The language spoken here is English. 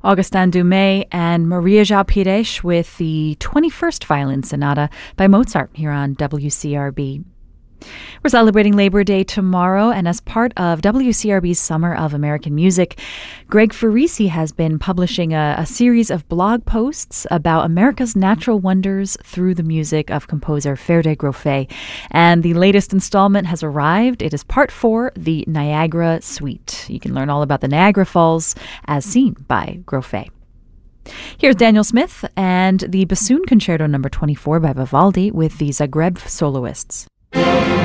Augustin Dumay and Maria João Pires with the 21st Violin Sonata by Mozart here on WCRB. We're celebrating Labor Day tomorrow, and as part of WCRB's Summer of American Music, Greg Farisi has been publishing a series of blog posts about America's natural wonders through the music of composer Ferde Grofe. And the latest installment has arrived. It is part 4, the Niagara Suite. You can learn all about the Niagara Falls as seen by Grofe. Here's Daniel Smith and the Bassoon Concerto No. 24 by Vivaldi with the Zagreb Soloists.